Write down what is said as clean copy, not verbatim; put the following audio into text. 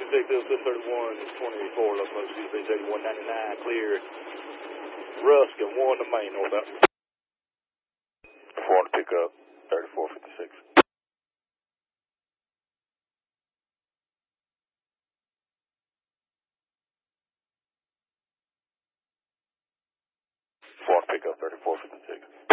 Victor 31 is 24, locomotive base 8199, clear. Rusk and 1 to main, northbound. 4 to pick up, 3456. 4 to pick up, 3456.